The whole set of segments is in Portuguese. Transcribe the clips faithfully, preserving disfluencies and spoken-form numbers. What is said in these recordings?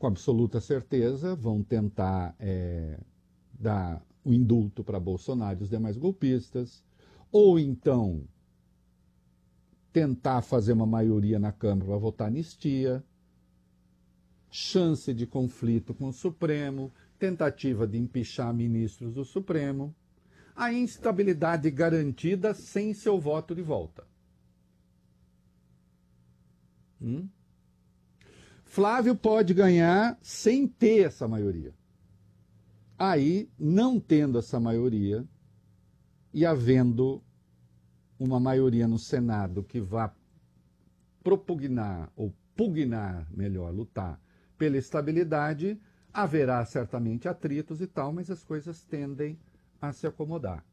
com absoluta certeza, vão tentar é, dar o indulto para Bolsonaro e os demais golpistas, ou então tentar fazer uma maioria na Câmara para votar anistia, chance de conflito com o Supremo, tentativa de empichar ministros do Supremo, a instabilidade garantida sem seu voto de volta. Hum? Flávio pode ganhar sem ter essa maioria. Aí, não tendo essa maioria e havendo uma maioria no Senado que vá propugnar, ou pugnar, melhor, lutar pela estabilidade, haverá certamente atritos e tal, mas as coisas tendem a se acomodar.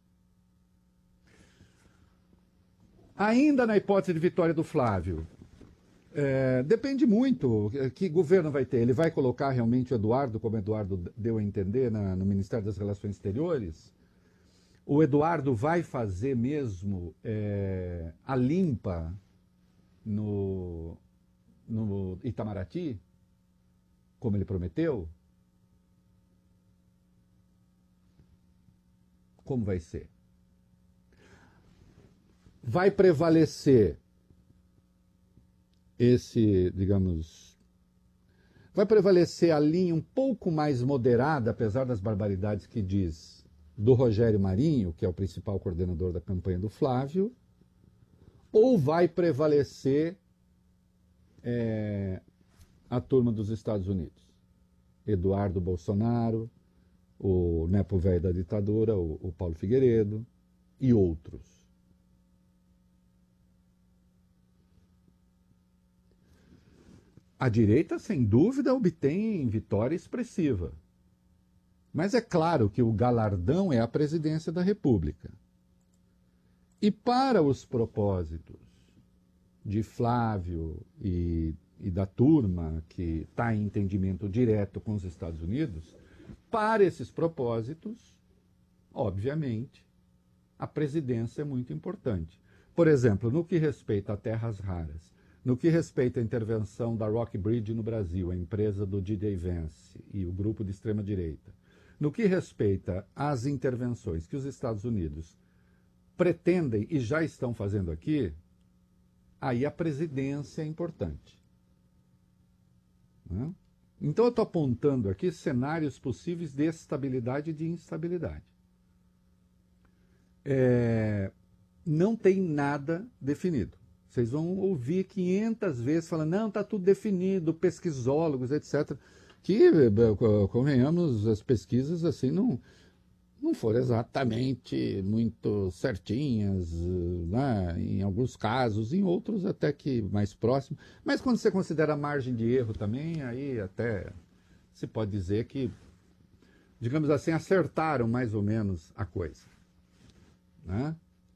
Ainda na hipótese de vitória do Flávio, é, depende muito que governo vai ter. Ele vai colocar realmente o Eduardo, como o Eduardo deu a entender na, no Ministério das Relações Exteriores? O Eduardo vai fazer mesmo é, a limpa no, no Itamaraty, como ele prometeu? Como vai ser? Vai prevalecer esse, digamos, vai prevalecer a linha um pouco mais moderada, apesar das barbaridades que diz, do Rogério Marinho, que é o principal coordenador da campanha do Flávio, ou vai prevalecer é, a turma dos Estados Unidos? Eduardo Bolsonaro, o nepo velho da ditadura, o, o Paulo Figueiredo e outros. A direita, sem dúvida, obtém vitória expressiva. Mas é claro que o galardão é a presidência da República. E para os propósitos de Flávio e, e da turma que está em entendimento direto com os Estados Unidos, para esses propósitos, obviamente, a presidência é muito importante. Por exemplo, no que respeita a terras raras, no que respeita à intervenção da Rockbridge no Brasil, a empresa do D J Vance e o grupo de extrema-direita, no que respeita às intervenções que os Estados Unidos pretendem e já estão fazendo aqui, aí a presidência é importante. Né? Então eu estou apontando aqui cenários possíveis de estabilidade e de instabilidade. É, não tem nada definido. Vocês vão ouvir quinhentas vezes falando, não, está tudo definido, pesquisólogos, etcétera. Que, convenhamos, as pesquisas assim não, não foram exatamente muito certinhas, né? Em alguns casos, em outros até que mais próximo. Mas quando você considera a margem de erro também, aí até se pode dizer que, digamos assim, acertaram mais ou menos a coisa. Né?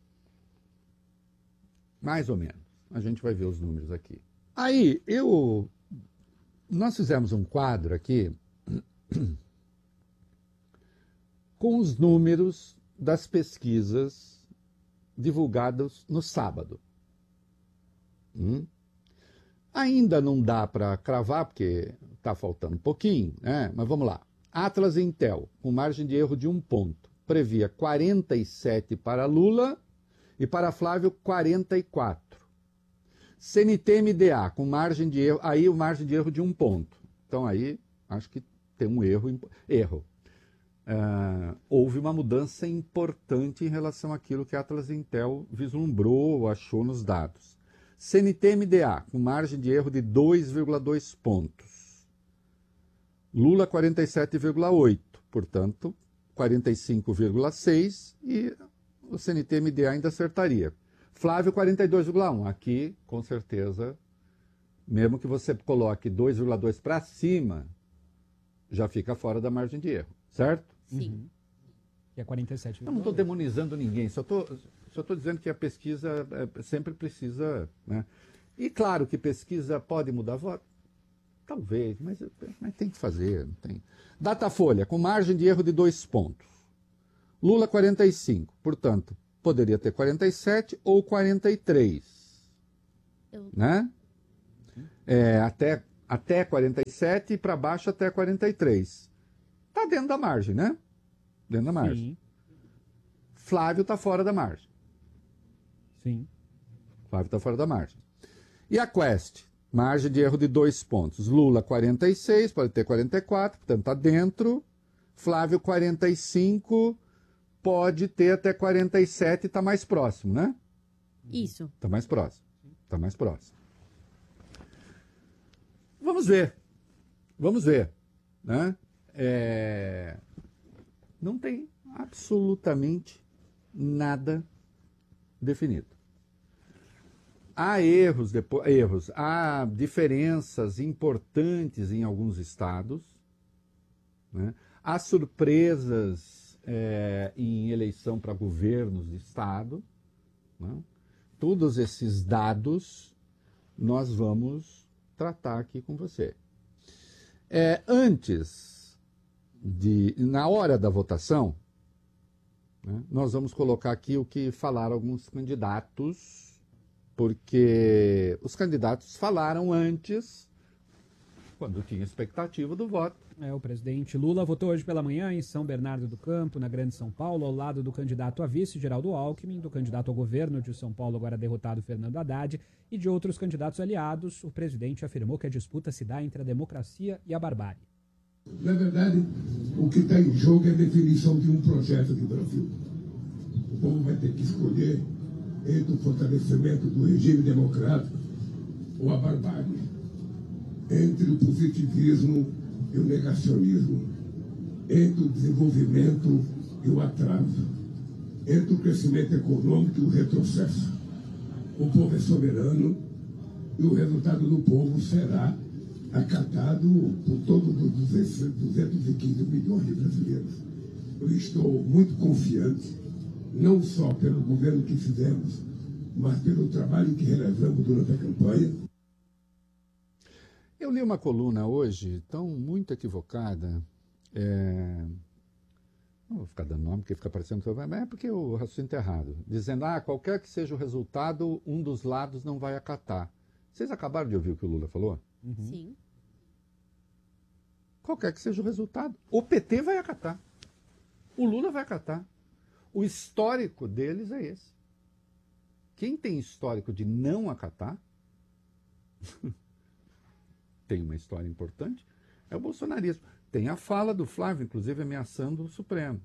Mais ou menos. A gente vai ver os números aqui. Aí, eu... Nós fizemos um quadro aqui com os números das pesquisas divulgadas no sábado. Hum? Ainda não dá para cravar, porque está faltando um pouquinho, né? Mas vamos lá. Atlas Intel, com margem de erro de um ponto, previa quarenta e sete para Lula e para Flávio quarenta e quatro. C N T M D A, com margem de erro, aí o margem de erro de um ponto. Então aí, acho que tem um erro. erro. Uh, houve uma mudança importante em relação àquilo que a Atlas Intel vislumbrou ou achou nos dados. C N T M D A, com margem de erro de dois vírgula dois pontos. Lula quarenta e sete vírgula oito, portanto, quarenta e cinco vírgula seis e o C N T M D A ainda acertaria. Flávio quarenta e dois vírgula um, aqui com certeza, mesmo que você coloque dois vírgula dois para cima, já fica fora da margem de erro, certo? Sim. Uhum. E é quarenta e sete vírgula oito. Eu não estou demonizando ninguém, só estou só estou dizendo que a pesquisa é, sempre precisa... Né? E claro que pesquisa pode mudar voto, talvez, mas, mas tem que fazer. Não tem. Datafolha, com margem de erro de dois pontos. Lula quarenta e cinco, portanto, poderia ter quarenta e sete ou quarenta e três. Eu... Né? É, até até quarenta e sete e para baixo até quarenta e três. Está dentro da margem, né? Dentro da margem. Sim. Flávio está fora da margem. Sim. Flávio está fora da margem. E a Quest? Margem de erro de dois pontos. Lula quarenta e seis, pode ter quarenta e quatro, portanto está dentro. Flávio quarenta e cinco, pode ter até quarenta e sete, está mais próximo, né? Isso. Está mais próximo. Está mais próximo. Vamos ver. Vamos ver. Né? É... Não tem absolutamente nada definido. Há erros, depois, erros, há diferenças importantes em alguns estados, né? Há surpresas é, em eleição para governos de estado, né? Todos esses dados nós vamos tratar aqui com você. É, antes de, na hora da votação, né, nós vamos colocar aqui o que falaram alguns candidatos, porque os candidatos falaram antes, quando tinha expectativa do voto. É, o presidente Lula votou hoje pela manhã em São Bernardo do Campo, na Grande São Paulo, ao lado do candidato a vice, Geraldo Alckmin, do candidato ao governo de São Paulo, agora derrotado, Fernando Haddad, e de outros candidatos aliados. O presidente afirmou que a disputa se dá entre a democracia e a barbárie. Na verdade, o que está em jogo é a definição de um projeto de Brasil. O povo vai ter que escolher entre o fortalecimento do regime democrático ou a barbárie, entre o positivismo e o negacionismo, entre o desenvolvimento e o atraso, entre o crescimento econômico e o retrocesso. O povo é soberano e o resultado do povo será acatado por todos os duzentos e quinze milhões de brasileiros. Eu estou muito confiante, não só pelo governo que fizemos, mas pelo trabalho que realizamos durante a campanha. Eu li uma coluna hoje, tão muito equivocada, é... não vou ficar dando nome, porque fica parecendo que mas é porque o raciocínio está errado, dizendo, ah, qualquer que seja o resultado, um dos lados não vai acatar. Vocês acabaram de ouvir o que o Lula falou? Uhum. Sim. Qualquer que seja o resultado, o P T vai acatar, o Lula vai acatar. O histórico deles é esse. Quem tem histórico de não acatar, tem uma história importante, é o bolsonarismo. Tem a fala do Flávio, inclusive, ameaçando o Supremo.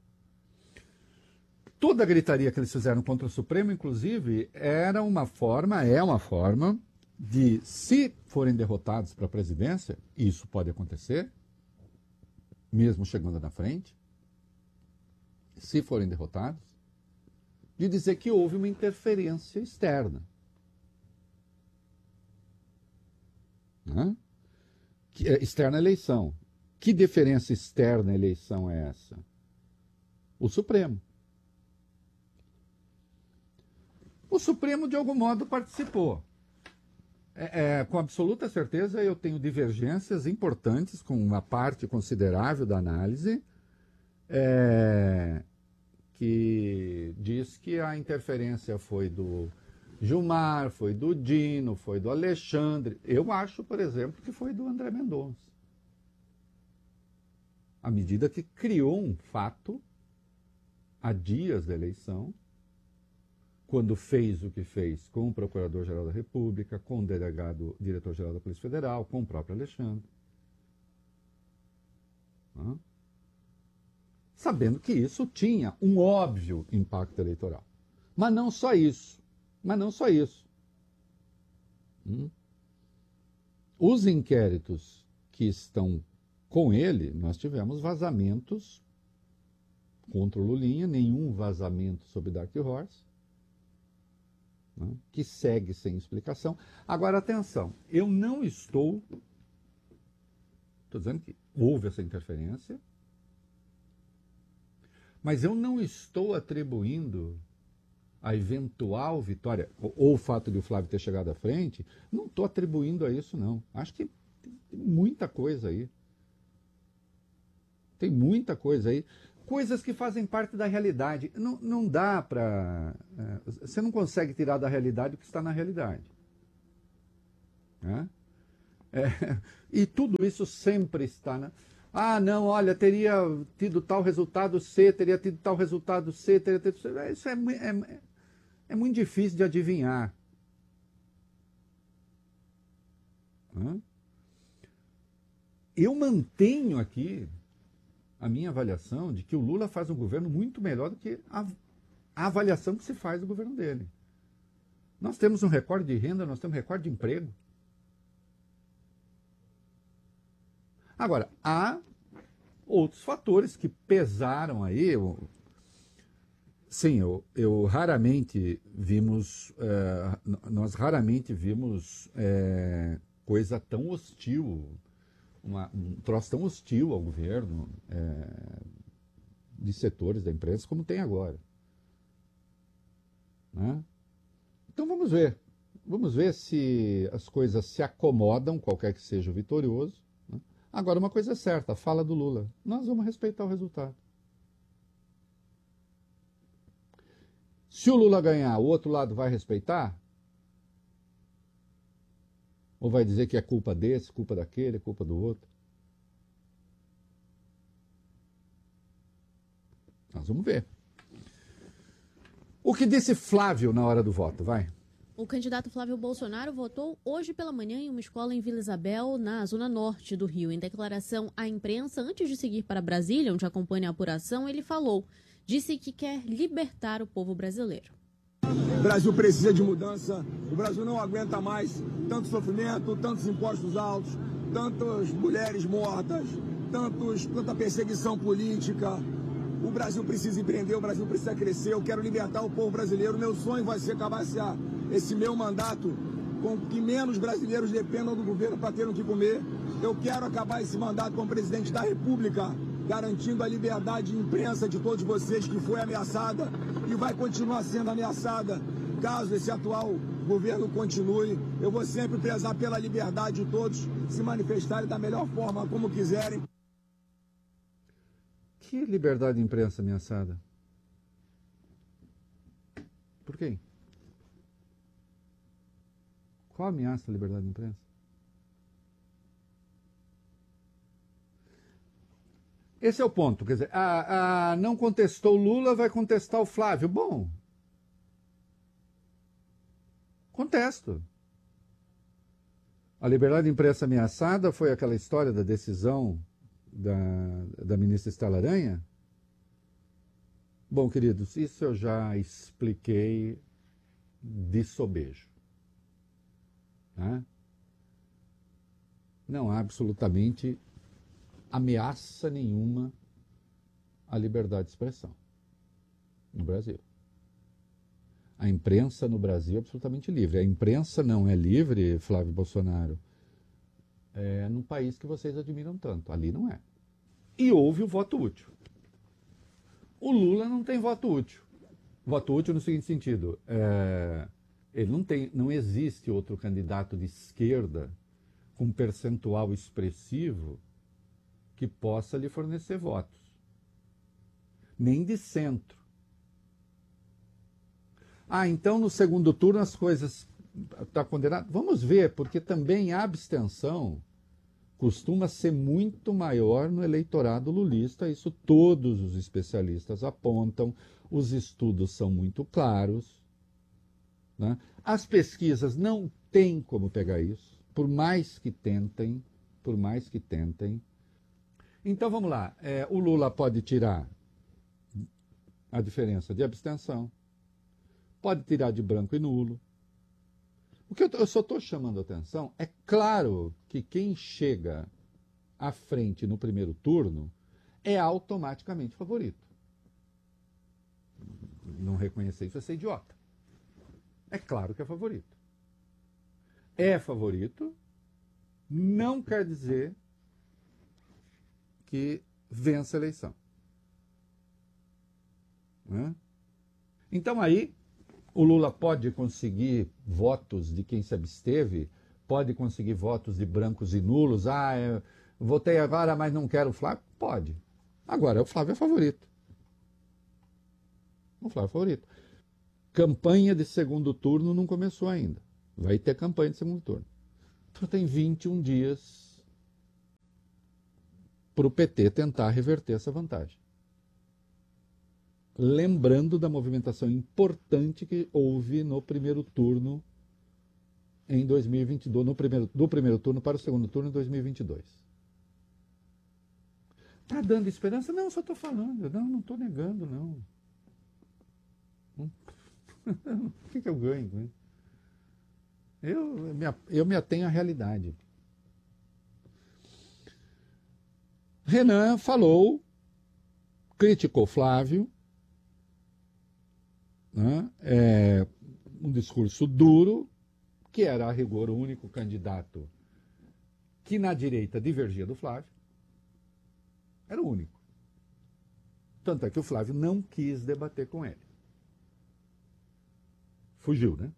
Toda a gritaria que eles fizeram contra o Supremo, inclusive, era uma forma, é uma forma de, se forem derrotados para a presidência, isso pode acontecer, mesmo chegando na frente, se forem derrotados, de dizer que houve uma interferência externa. Né? Que, é, externa à eleição. Que diferença externa à eleição é essa? O Supremo. O Supremo, de algum modo, participou. É, é, com absoluta certeza, eu tenho divergências importantes com uma parte considerável da análise, é, que diz que a interferência foi do Gilmar, foi do Dino, foi do Alexandre. Eu acho, por exemplo, que foi do André Mendonça. À medida que criou um fato, há dias da eleição, quando fez o que fez com o Procurador-Geral da República, com o delegado, diretor-geral da Polícia Federal, com o próprio Alexandre. Hã? Sabendo que isso tinha um óbvio impacto eleitoral. Mas não só isso. Mas não só isso. Hum? Os inquéritos que estão com ele, nós tivemos vazamentos contra o Lulinha, nenhum vazamento sobre Dark Horse, né, que segue sem explicação. Agora, atenção, eu não estou... Estou dizendo que houve essa interferência, mas eu não estou atribuindo a eventual vitória, ou, ou o fato de o Flávio ter chegado à frente, não estou atribuindo a isso, não. Acho que tem muita coisa aí. Tem muita coisa aí. Coisas que fazem parte da realidade. Não, não dá para... É, você não consegue tirar da realidade o que está na realidade. Né? É, e tudo isso sempre está, né? Ah, não, olha, teria tido tal resultado C, teria tido tal resultado C, teria tido... Isso é, é, é muito difícil de adivinhar. Hã? Eu mantenho aqui a minha avaliação de que o Lula faz um governo muito melhor do que a, a avaliação que se faz do governo dele. Nós temos um recorde de renda, nós temos um recorde de emprego. Agora, há outros fatores que pesaram aí. Eu, sim, eu, eu raramente vimos, é, nós raramente vimos é, coisa tão hostil, uma, um troço tão hostil ao governo é, de setores da imprensa como tem agora. Né? Então vamos ver. Vamos ver se as coisas se acomodam, qualquer que seja o vitorioso. Né? Agora, uma coisa é certa, a fala do Lula. Nós vamos respeitar o resultado. Se o Lula ganhar, o outro lado vai respeitar? Ou vai dizer que é culpa desse, culpa daquele, culpa do outro? Nós vamos ver. O que disse Flávio na hora do voto, vai? O candidato Flávio Bolsonaro votou hoje pela manhã em uma escola em Vila Isabel, na zona norte do Rio. Em declaração à imprensa, antes de seguir para Brasília, onde acompanha a apuração, ele falou, disse que quer libertar o povo brasileiro. O Brasil precisa de mudança, o Brasil não aguenta mais tanto sofrimento, tantos impostos altos, tantas mulheres mortas, tantos, tanta perseguição política. O Brasil precisa empreender, o Brasil precisa crescer, eu quero libertar o povo brasileiro. Meu sonho vai ser acabar esse, esse meu mandato com que menos brasileiros dependam do governo para terem o que comer. Eu quero acabar esse mandato como presidente da República, garantindo a liberdade de imprensa de todos vocês, que foi ameaçada e vai continuar sendo ameaçada caso esse atual governo continue. Eu vou sempre prezar pela liberdade de todos se manifestarem da melhor forma, como quiserem. Que liberdade de imprensa ameaçada? Por quem? Qual ameaça à liberdade de imprensa? Esse é o ponto. Quer dizer, a, a, não contestou o Lula, vai contestar o Flávio. Bom, contesto. A liberdade de imprensa ameaçada foi aquela história da decisão da, da ministra Estela Aranha? Bom, queridos, isso eu já expliquei de sobejo. Tá? Não há absolutamente ameaça nenhuma à liberdade de expressão no Brasil. A imprensa no Brasil é absolutamente livre. A imprensa não é livre, Flávio Bolsonaro, é no país que vocês admiram tanto. Ali não é. E houve o voto útil. O Lula não tem voto útil. Voto útil no seguinte sentido, é, ele não tem, não existe outro candidato de esquerda com percentual expressivo que possa lhe fornecer votos. Nem de centro. Ah, então no segundo turno as coisas estão condenadas? Vamos ver, porque também a abstenção costuma ser muito maior no eleitorado lulista, isso todos os especialistas apontam, os estudos são muito claros. Né? As pesquisas não têm como pegar isso, por mais que tentem, por mais que tentem. Então vamos lá, é, o Lula pode tirar a diferença de abstenção, pode tirar de branco e nulo. O que eu, eu só estou chamando a atenção é claro que quem chega à frente no primeiro turno é automaticamente favorito. Não reconhecer isso é ser idiota. É claro que é favorito. É favorito, não quer dizer que vença a eleição. Né? Então aí o Lula pode conseguir votos de quem se absteve, pode conseguir votos de brancos e nulos. Ah, eu votei agora, mas não quero o Flávio. Pode. Agora, o Flávio é favorito. O Flávio é favorito. Campanha de segundo turno não começou ainda. Vai ter campanha de segundo turno. Tu tem vinte e um dias para o P T tentar reverter essa vantagem. Lembrando da movimentação importante que houve no primeiro turno em dois mil e vinte e dois, no primeiro, do primeiro turno para o segundo turno em dois mil e vinte e dois. Está dando esperança? Não, só estou falando. Não, não estou negando, não. O que, que eu ganho com isso? Eu me, eu me atenho à realidade. Renan falou, criticou Flávio, né? É, um discurso duro, que era a rigor o único candidato que na direita divergia do Flávio. Era o único. Tanto é que o Flávio não quis debater com ele. Fugiu, né?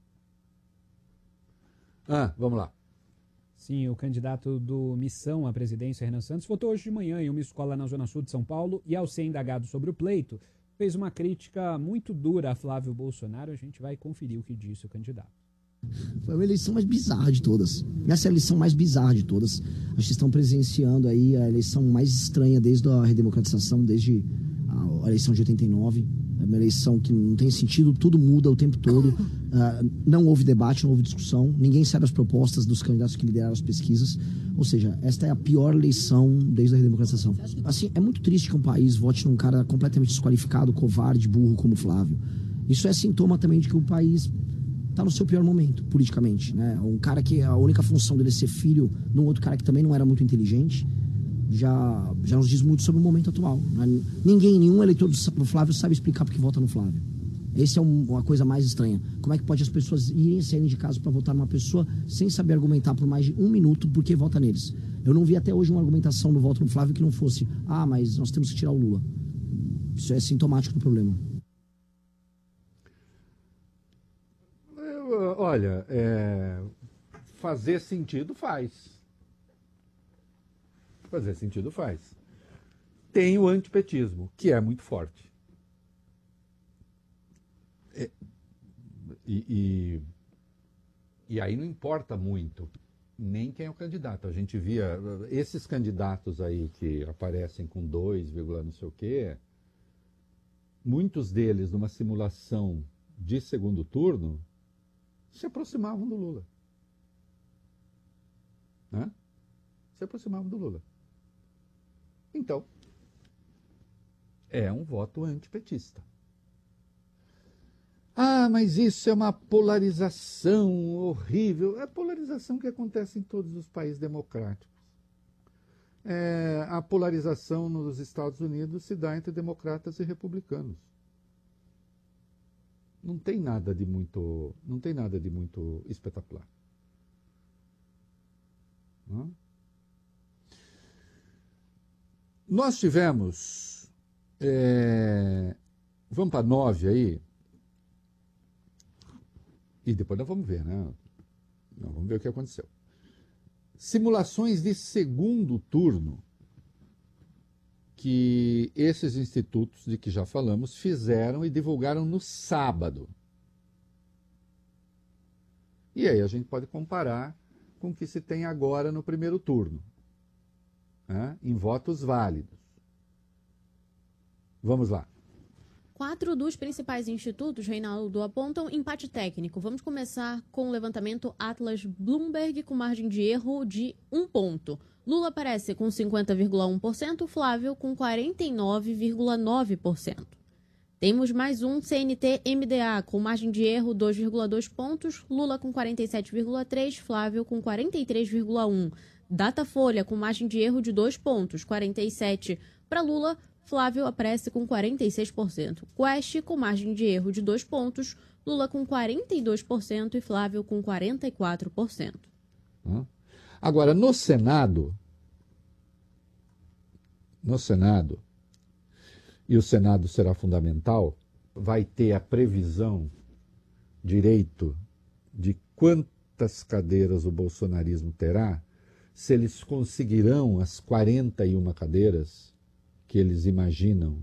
Ah, vamos lá. Sim, o candidato do Missão à presidência, Renan Santos, votou hoje de manhã em uma escola na Zona Sul de São Paulo e, ao ser indagado sobre o pleito, fez uma crítica muito dura a Flávio Bolsonaro. A gente vai conferir o que disse o candidato. Foi a eleição mais bizarra de todas. Essa é a eleição mais bizarra de todas. Acho que estão presenciando aí a eleição mais estranha desde a redemocratização, desde a eleição de oitenta e nove. É uma eleição que não tem sentido, tudo muda o tempo todo. Uh, não houve debate, não houve discussão. Ninguém sabe as propostas dos candidatos que lideraram as pesquisas. Ou seja, esta é a pior eleição desde a redemocratização. Assim, é muito triste que um país vote num cara completamente desqualificado, covarde, burro como Flávio. Isso é sintoma também de que o país está no seu pior momento, politicamente, né? Um cara que a única função dele é ser filho de um outro cara que também não era muito inteligente, já, já nos diz muito sobre o momento atual, né? Ninguém, nenhum eleitor do Flávio sabe explicar porque vota no Flávio. Essa é um, uma coisa mais estranha. Como é que pode as pessoas irem saírem de casa para votar numa pessoa sem saber argumentar por mais de um minuto porque vota neles? Eu não vi até hoje uma argumentação do voto no Flávio que não fosse, ah, mas nós temos que tirar o Lula. Isso é sintomático do problema. Olha, é, fazer sentido faz. Fazer sentido faz. Tem o antipetismo, que é muito forte. É, e, e, e aí não importa muito nem quem é o candidato. A gente via esses candidatos aí que aparecem com dois, não sei o quê, muitos deles numa simulação de segundo turno se aproximavam do Lula. Né? Se aproximavam do Lula. Então, é um voto antipetista. Ah, mas isso é uma polarização horrível. É a polarização que acontece em todos os países democráticos. É, a polarização nos Estados Unidos se dá entre democratas e republicanos. Não tem nada de muito, não tem nada de muito espetacular. Não? Nós tivemos, é, vamos para nove aí, e depois nós vamos ver, né? Nós vamos ver o que aconteceu. Simulações de segundo turno que esses institutos de que já falamos fizeram e divulgaram no sábado. E aí a gente pode comparar com o que se tem agora no primeiro turno, né, em votos válidos. Vamos lá. Quatro dos principais institutos, Reinaldo, apontam empate técnico. Vamos começar com o levantamento Atlas Bloomberg com margem de erro de um ponto. Lula aparece com cinquenta vírgula um por cento, Flávio com quarenta e nove vírgula nove por cento. Temos mais um C N T M D A com margem de erro dois vírgula dois pontos, Lula com quarenta e sete vírgula três por cento, Flávio com quarenta e três vírgula um por cento. Datafolha com margem de erro de dois pontos, quarenta e sete por cento para Lula, Flávio aparece com quarenta e seis por cento. Quest com margem de erro de dois pontos, Lula com quarenta e dois por cento e Flávio com quarenta e quatro por cento. Agora, no Senado, no Senado, e o Senado será fundamental, vai ter a previsão, direito, de quantas cadeiras o bolsonarismo terá, se eles conseguirão as quarenta e uma cadeiras que eles imaginam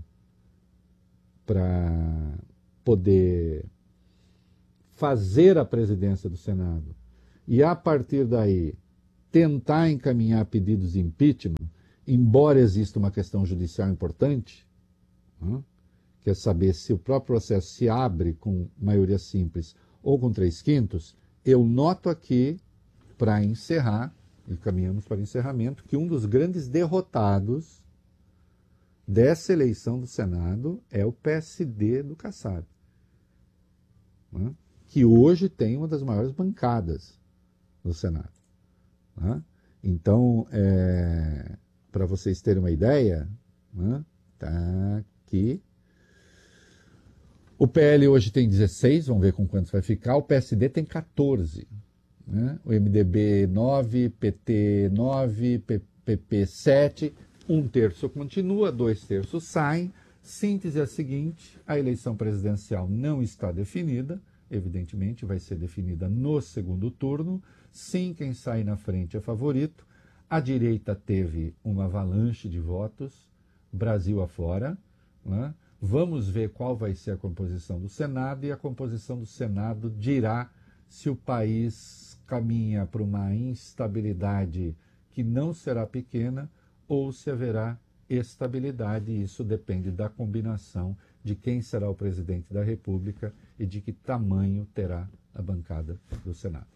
para poder fazer a presidência do Senado. E, a partir daí, tentar encaminhar pedidos de impeachment, embora exista uma questão judicial importante, né, que é saber se o próprio processo se abre com maioria simples ou com três quintos, eu noto aqui, para encerrar, e caminhamos para o encerramento, que um dos grandes derrotados dessa eleição do Senado é o P S D do Kassab, né, que hoje tem uma das maiores bancadas no Senado. Né? Então, é, para vocês terem uma ideia, né, tá aqui. O P L hoje tem dezesseis, vamos ver com quantos vai ficar. O P S D tem quatorze. Né? O M D B nove, P T nove, P P sete. Um terço continua, dois terços saem. Síntese é a seguinte: a eleição presidencial não está definida. Evidentemente, vai ser definida no segundo turno. Sim, quem sai na frente é favorito. A direita teve uma avalanche de votos, Brasil afora. Né? Vamos ver qual vai ser a composição do Senado, e a composição do Senado dirá se o país caminha para uma instabilidade que não será pequena ou se haverá estabilidade. E isso depende da combinação de quem será o presidente da República e de que tamanho terá a bancada do Senado.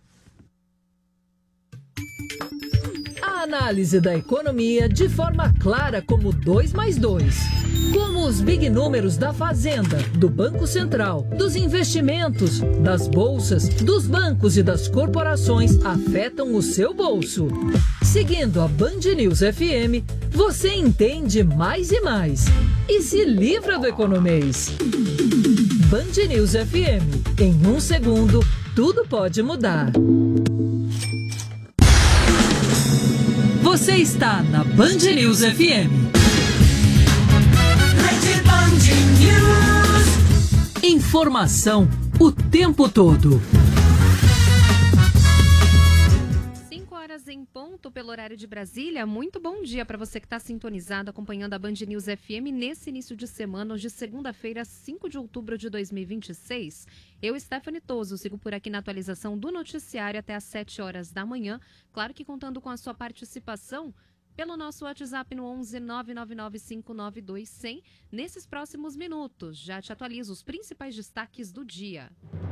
A análise da economia de forma clara como dois mais dois. Como os big números da Fazenda, do Banco Central, dos investimentos, das bolsas, dos bancos e das corporações afetam o seu bolso. Seguindo a Band News F M, você entende mais e mais e se livra do economês. Band News F M. Em um segundo, tudo pode mudar. Você está na Band News F M. Rede Band News. Informação o tempo todo. cinco horas em ponto pelo horário de Brasília. Muito bom dia para você que está sintonizado, acompanhando a Band News F M nesse início de semana, hoje segunda-feira, cinco de outubro de dois mil e vinte e seis. Eu, Stephanie Toso, sigo por aqui na atualização do noticiário até às sete horas da manhã. Claro que contando com a sua participação pelo nosso WhatsApp no onze nove nove nove cinco nove dois zero zero. Nesses próximos minutos, já te atualizo os principais destaques do dia.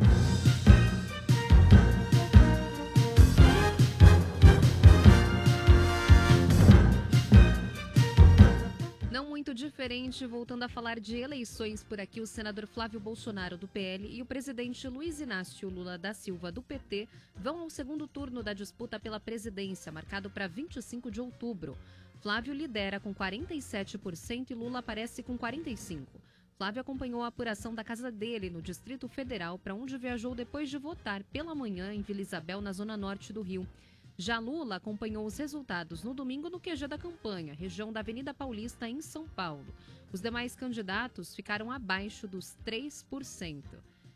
Não muito diferente, voltando a falar de eleições por aqui, o senador Flávio Bolsonaro, do P L, e o presidente Luiz Inácio Lula da Silva, do P T, vão ao segundo turno da disputa pela presidência, marcado para vinte e cinco de outubro. Flávio lidera com quarenta e sete por cento e Lula aparece com quarenta e cinco por cento. Flávio acompanhou a apuração da casa dele no Distrito Federal, para onde viajou depois de votar pela manhã em Vila Isabel, na zona norte do Rio. Já Lula acompanhou os resultados no domingo no Q G da campanha, região da Avenida Paulista, em São Paulo. Os demais candidatos ficaram abaixo dos três por cento.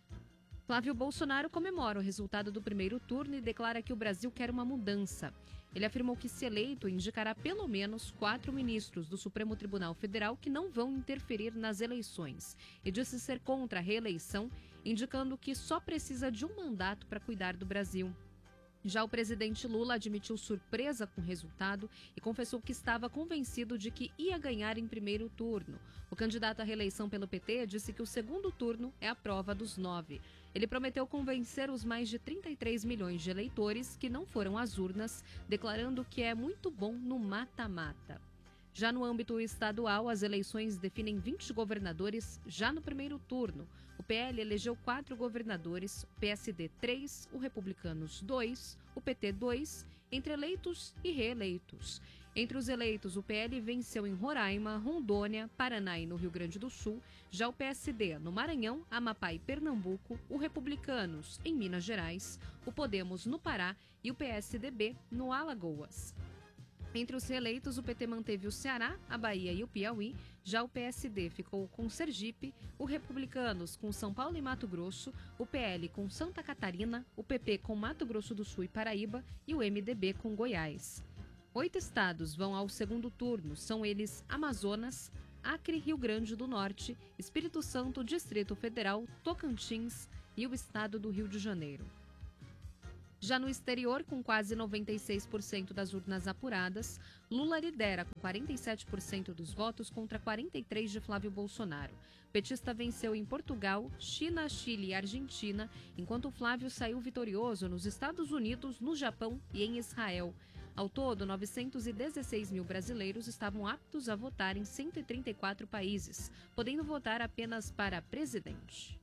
Flávio Bolsonaro comemora o resultado do primeiro turno e declara que o Brasil quer uma mudança. Ele afirmou que, se eleito, indicará pelo menos quatro ministros do Supremo Tribunal Federal que não vão interferir nas eleições, e disse ser contra a reeleição, indicando que só precisa de um mandato para cuidar do Brasil. Já o presidente Lula admitiu surpresa com o resultado e confessou que estava convencido de que ia ganhar em primeiro turno. O candidato à reeleição pelo P T disse que o segundo turno é a prova dos nove. Ele prometeu convencer os mais de trinta e três milhões de eleitores que não foram às urnas, declarando que é muito bom no mata-mata. Já no âmbito estadual, as eleições definem vinte governadores já no primeiro turno. O P L elegeu quatro governadores, o P S D três, o Republicanos dois, o P T dois, entre eleitos e reeleitos. Entre os eleitos, o P L venceu em Roraima, Rondônia, Paraná e no Rio Grande do Sul. Já o P S D no Maranhão, Amapá e Pernambuco, o Republicanos em Minas Gerais, o Podemos no Pará e o P S D B no Alagoas. Entre os reeleitos, o P T manteve o Ceará, a Bahia e o Piauí. Já o P S D ficou com Sergipe, o Republicanos com São Paulo e Mato Grosso, o P L com Santa Catarina, o P P com Mato Grosso do Sul e Paraíba e o M D B com Goiás. Oito estados vão ao segundo turno, são eles Amazonas, Acre, Rio Grande do Norte, Espírito Santo, Distrito Federal, Tocantins e o estado do Rio de Janeiro. Já no exterior, com quase noventa e seis por cento das urnas apuradas, Lula lidera com quarenta e sete por cento dos votos contra quarenta e três por cento de Flávio Bolsonaro. O petista venceu em Portugal, China, Chile e Argentina, enquanto Flávio saiu vitorioso nos Estados Unidos, no Japão e em Israel. Ao todo, novecentos e dezesseis mil brasileiros estavam aptos a votar em cento e trinta e quatro países, podendo votar apenas para presidente.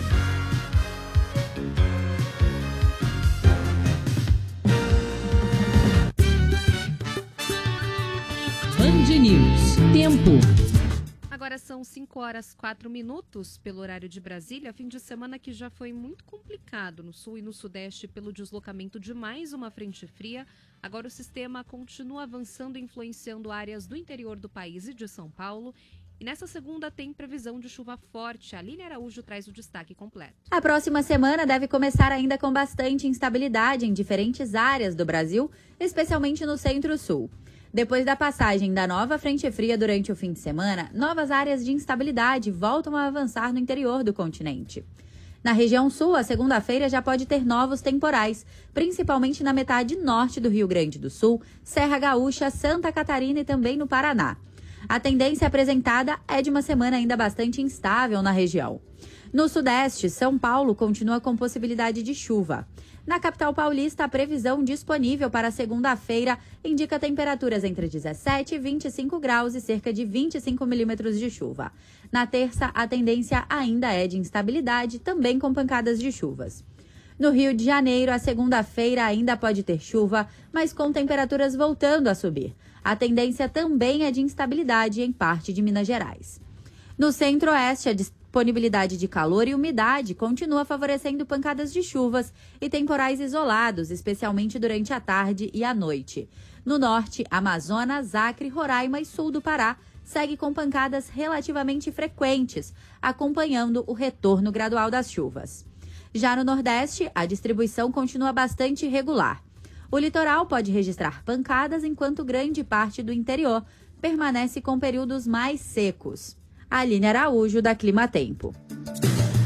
Band News. Tempo. Agora são cinco horas e quatro minutos pelo horário de Brasília, fim de semana que já foi muito complicado no sul e no sudeste pelo deslocamento de mais uma frente fria. Agora o sistema continua avançando, influenciando áreas do interior do país e de São Paulo. E nessa segunda tem previsão de chuva forte. A Aline Araújo traz o destaque completo. A próxima semana deve começar ainda com bastante instabilidade em diferentes áreas do Brasil, especialmente no centro-sul. Depois da passagem da nova frente fria durante o fim de semana, novas áreas de instabilidade voltam a avançar no interior do continente. Na região sul, a segunda-feira já pode ter novos temporais, principalmente na metade norte do Rio Grande do Sul, Serra Gaúcha, Santa Catarina e também no Paraná. A tendência apresentada é de uma semana ainda bastante instável na região. No sudeste, São Paulo continua com possibilidade de chuva. Na capital paulista, a previsão disponível para segunda-feira indica temperaturas entre dezessete e vinte e cinco graus e cerca de vinte e cinco milímetros de chuva. Na terça, a tendência ainda é de instabilidade, também com pancadas de chuvas. No Rio de Janeiro, a segunda-feira ainda pode ter chuva, mas com temperaturas voltando a subir. A tendência também é de instabilidade em parte de Minas Gerais. No centro-oeste, a disponibilidade de calor e umidade continua favorecendo pancadas de chuvas e temporais isolados, especialmente durante a tarde e a noite. No norte, Amazonas, Acre, Roraima e sul do Pará segue com pancadas relativamente frequentes, acompanhando o retorno gradual das chuvas. Já no nordeste, a distribuição continua bastante irregular. O litoral pode registrar pancadas, enquanto grande parte do interior permanece com períodos mais secos. Aline Araújo, da Climatempo.